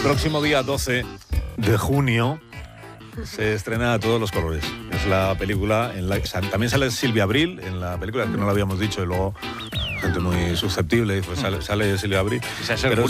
próximo día 12 de junio se estrena A Todos los Colores. Es la película en la que también sale Silvia Abril en la película, que no lo habíamos dicho, y luego gente muy susceptible, pues sale Silvia Abril. Pero